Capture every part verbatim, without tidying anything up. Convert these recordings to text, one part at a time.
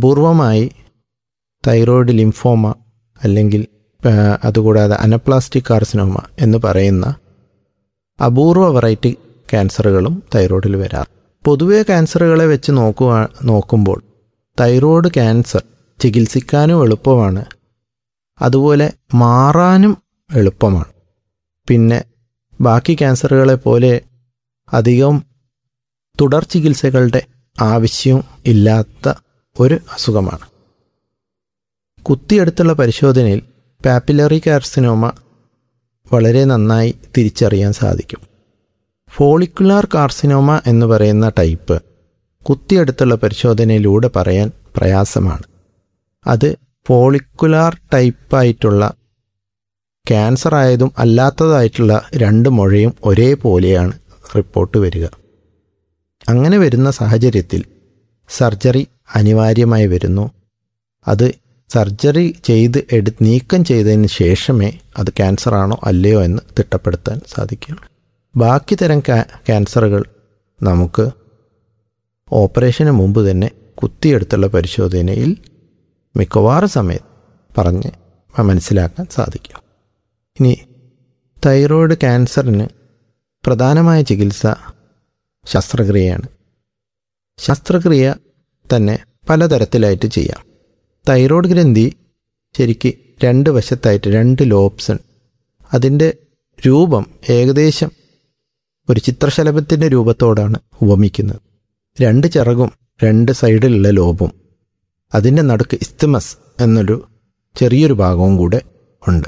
അപൂർവമായി thyroid lymphoma അല്ലെങ്കിൽ അതുകൂടാതെ അനപ്ലാസ്റ്റിക് കാർസിനോമ എന്ന് പറയുന്ന അപൂർവ വെറൈറ്റി ക്യാൻസറുകളും തൈറോയ്ഡിൽ വരാറ്. പൊതുവെ ക്യാൻസറുകളെ വെച്ച് നോക്കുക നോക്കുമ്പോൾ തൈറോയ്ഡ് ക്യാൻസർ ചികിത്സിക്കാനും എളുപ്പമാണ്, അതുപോലെ മാറാനും എളുപ്പമാണ്. പിന്നെ ബാക്കി ക്യാൻസറുകളെ പോലെ അധികം തുടർ ചികിത്സകളുടെ ആവശ്യവും ഇല്ലാത്ത ഒരു അസുഖമാണ്. കുത്തിയെടുത്തുള്ള പരിശോധനയിൽ പാപ്പിലറി കാർസിനോമ വളരെ നന്നായി തിരിച്ചറിയാൻ സാധിക്കും. ഫോളിക്കുലാർ കാർസിനോമ എന്ന് പറയുന്ന ടൈപ്പ് കുത്തിയെടുത്തുള്ള പരിശോധനയിലൂടെ പറയാൻ പ്രയാസമാണ്. അത് ഫോളിക്കുലാർ ടൈപ്പായിട്ടുള്ള ക്യാൻസർ ആയതും അല്ലാത്തതായിട്ടുള്ള രണ്ട് മുഴയും ഒരേപോലെയാണ് റിപ്പോർട്ട് വരിക. അങ്ങനെ വരുന്ന സാഹചര്യത്തിൽ സർജറി അനിവാര്യമായി വരുന്നു. അത് സർജറി ചെയ്ത് എടു നീക്കം ചെയ്തതിന് ശേഷമേ അത് ക്യാൻസറാണോ അല്ലയോ എന്ന് തിട്ടപ്പെടുത്താൻ സാധിക്കുകയുള്ളൂ. ബാക്കി തരം ക്യാൻസറുകൾ നമുക്ക് ഓപ്പറേഷന് മുമ്പ് തന്നെ കുത്തിയെടുത്തുള്ള പരിശോധനയിൽ മിക്കവാറും സമയത്ത് പറഞ്ഞ് മനസ്സിലാക്കാൻ സാധിക്കും. ഇനി തൈറോയ്ഡ് ക്യാൻസറിന് പ്രധാനമായ ചികിത്സ ശസ്ത്രക്രിയയാണ്. ശസ്ത്രക്രിയ തന്നെ പലതരത്തിലായിട്ട് ചെയ്യാം. തൈറോയ്ഡ് ഗ്രന്ഥി ശരിക്ക് രണ്ട് വശത്തായിട്ട് രണ്ട് ലോബ്സ്, അതിൻ്റെ രൂപം ഏകദേശം ഒരു ചിത്രശലഭത്തിൻ്റെ രൂപത്തോടാണ് ഉപമിക്കുന്നത്. രണ്ട് ചിറകും രണ്ട് സൈഡിലുള്ള ലോബും അതിൻ്റെ നടുക്ക് ഇസ്തമസ് എന്നൊരു ചെറിയൊരു ഭാഗവും കൂടെ ഉണ്ട്.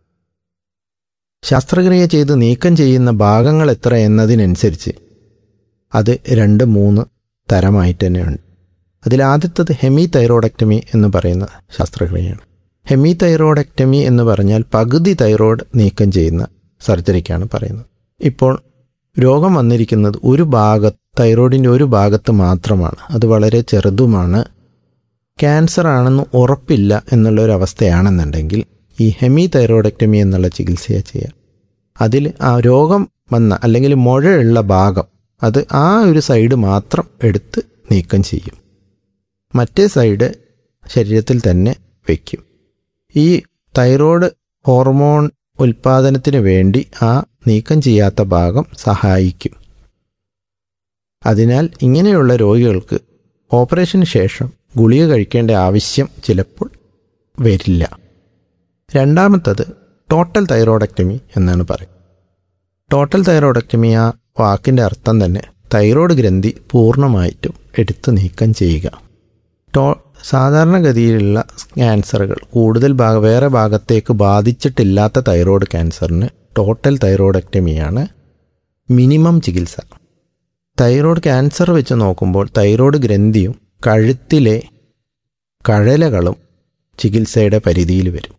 ശസ്ത്രക്രിയ ചെയ്ത് നീക്കം ചെയ്യുന്ന ഭാഗങ്ങൾ എത്ര എന്നതിനനുസരിച്ച് അത് രണ്ട് മൂന്ന് തരമായിട്ട് തന്നെയുണ്ട്. അതിലാദ്യത്തത് ഹെമി തൈറോയ്ഡക്ടമി എന്ന് പറയുന്ന ശസ്ത്രക്രിയയാണ്. ഹെമി തൈറോയ്ഡക്ടമി എന്ന് പറഞ്ഞാൽ പകുതി തൈറോയ്ഡ് നീക്കം ചെയ്യുന്ന സർജറിക്കാണ് പറയുന്നത്. ഇപ്പോൾ രോഗം വന്നിരിക്കുന്നത് ഒരു ഭാഗത്ത്, തൈറോയ്ഡിൻ്റെ ഒരു ഭാഗത്ത് മാത്രമാണ്. അത് വളരെ ചെറുതുമാണ്. ക്യാൻസർ ആണെന്ന് ഉറപ്പില്ല എന്നുള്ളൊരവസ്ഥയാണെന്നുണ്ടെങ്കിൽ ഈ ഹെമി തൈറോയ്ഡക്ടമി എന്നുള്ള ചികിത്സയെ ചെയ്യാം. അതിൽ ആ രോഗം വന്ന അല്ലെങ്കിൽ മുഴയുള്ള ഭാഗം അത് ആ ഒരു സൈഡ് മാത്രം എടുത്ത് നീക്കം ചെയ്യും, മറ്റേ സൈഡ് ശരീരത്തിൽ തന്നെ വയ്ക്കും. ഈ തൈറോയ്ഡ് ഹോർമോൺ ഉൽപ്പാദനത്തിന് വേണ്ടി ആ നീക്കം ചെയ്യാത്ത ഭാഗം സഹായിക്കും. അതിനാൽ ഇങ്ങനെയുള്ള രോഗികൾക്ക് ഓപ്പറേഷന് ശേഷം ഗുളിക കഴിക്കേണ്ട ആവശ്യം ചിലപ്പോൾ വരില്ല. രണ്ടാമത്തത് ടോട്ടൽ തൈറോയ്ഡക്ടമി എന്നാണ് പറയുന്നത്. ടോട്ടൽ തൈറോയ്ഡക്ടമി ആ വാക്കിൻ്റെ അർത്ഥം തന്നെ തൈറോയ്ഡ് ഗ്രന്ഥി പൂർണ്ണമായിട്ടും എടുത്തു നീക്കം ചെയ്യുക. ടോ സാധാരണഗതിയിലുള്ള ക്യാൻസറുകൾ കൂടുതൽ ഭാഗ വേറെ ഭാഗത്തേക്ക് ബാധിച്ചിട്ടില്ലാത്ത തൈറോയ്ഡ് ക്യാൻസറിന് ടോട്ടൽ തൈറോയ്ഡക്ടമിയാണ് മിനിമം ചികിത്സ. തൈറോയ്ഡ് ക്യാൻസർ വെച്ച് നോക്കുമ്പോൾ തൈറോയ്ഡ് ഗ്രന്ഥിയും കഴുത്തിലെ കഴലകളും ചികിത്സയുടെ പരിധിയിൽ വരും.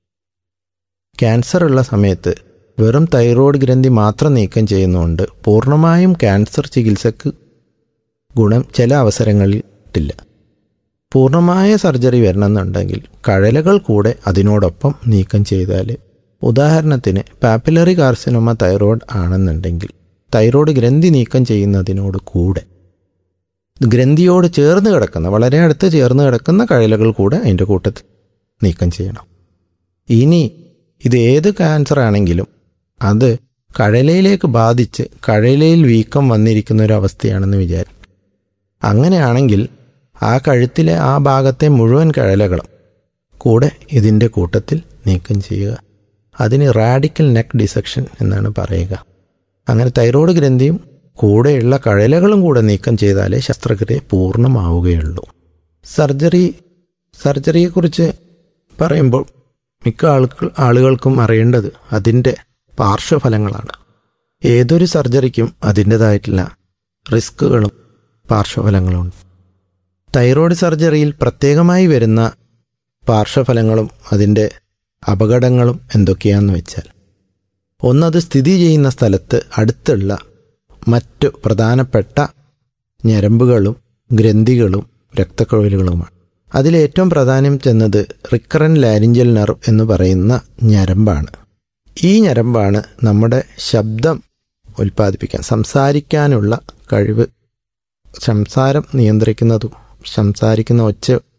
ക്യാൻസർ ഉള്ള സമയത്ത് വെറും തൈറോയ്ഡ് ഗ്രന്ഥി മാത്രം നീക്കം ചെയ്യുന്നതുകൊണ്ട് പൂർണ്ണമായും ക്യാൻസർ ചികിത്സക്ക് ഗുണം ചില അവസരങ്ങളിൽ കിട്ടില്ല. പൂർണ്ണമായ സർജറി വരണമെന്നുണ്ടെങ്കിൽ കഴലകൾ കൂടെ അതിനോടൊപ്പം നീക്കം ചെയ്താൽ, ഉദാഹരണത്തിന് പാപ്പിലറി കാർസിനോമ തൈറോയ്ഡ് ആണെന്നുണ്ടെങ്കിൽ തൈറോയ്ഡ് ഗ്രന്ഥി നീക്കം ചെയ്യുന്നതിനോട് കൂടെ ഗ്രന്ഥിയോട് ചേർന്ന് കിടക്കുന്ന, വളരെ അടുത്ത് ചേർന്ന് കിടക്കുന്ന കഴലകൾ കൂടെ അതിൻ്റെ കൂട്ടത്തിൽ നീക്കം ചെയ്യണം. ഇനി ഇത് ഏത് ക്യാൻസർ ആണെങ്കിലും അത് കഴലയിലേക്ക് ബാധിച്ച് കഴലയിൽ വീക്കം വന്നിരിക്കുന്ന ഒരു അവസ്ഥയാണെന്ന് വിചാരിക്കും. അങ്ങനെയാണെങ്കിൽ ആ കഴുത്തിലെ ആ ഭാഗത്തെ മുഴുവൻ കഴലകളും കൂടെ ഇതിൻ്റെ കൂട്ടത്തിൽ നീക്കം ചെയ്യുക. അതിന് റാഡിക്കൽ നെക്ക് ഡിസെക്ഷൻ എന്നാണ് പറയുക. അങ്ങനെ തൈറോയ്ഡ് ഗ്രന്ഥിയും കൂടെയുള്ള കഴലകളും കൂടെ നീക്കം ചെയ്താലേ ശസ്ത്രക്രിയ പൂർണ്ണമാവുകയുള്ളൂ. സർജറി സർജറിയെക്കുറിച്ച് പറയുമ്പോൾ മിക്ക ആളുകൾ ആളുകൾക്കും അറിയേണ്ടത് അതിൻ്റെ പാർശ്വഫലങ്ങളാണ്. ഏതൊരു സർജറിക്കും അതിൻ്റേതായിട്ടുള്ള റിസ്കുകളും പാർശ്വഫലങ്ങളുമുണ്ട്. തൈറോയ്ഡ് സർജറിയിൽ പ്രത്യേകമായി വരുന്ന പാർശ്വഫലങ്ങളും അതിൻ്റെ അപകടങ്ങളും എന്തൊക്കെയാണെന്ന് വെച്ചാൽ, ഒന്നത് സ്ഥിതി ചെയ്യുന്ന സ്ഥലത്ത് അടുത്തുള്ള മറ്റു പ്രധാനപ്പെട്ട ഞരമ്പുകളും ഗ്രന്ഥികളും രക്തക്കുഴലുകളുമാണ്. അതിലേറ്റവും പ്രാധാന്യം ചെന്നത് റിക്കറൻറ്റ് ലാരിഞ്ചൽ നെർവ് എന്ന് പറയുന്ന ഞരമ്പാണ്. ഈ ഞരമ്പാണ് നമ്മുടെ ശബ്ദം ഉൽപ്പാദിപ്പിക്കാൻ, സംസാരിക്കാനുള്ള കഴിവ്, സംസാരം നിയന്ത്രിക്കുന്നതും സംസാരിക്കുന്ന ഒച്ച